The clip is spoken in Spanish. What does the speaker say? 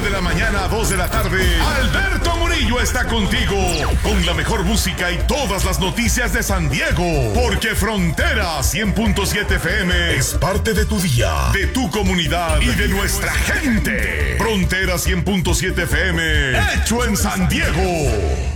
de la mañana a 2 de la tarde, Alberto Murillo está contigo con la mejor música y todas las noticias de San Diego. Porque Frontera 100.7 FM es parte de tu día, de tu comunidad y de nuestra gente. Frontera 100.7 FM, hecho en San Diego.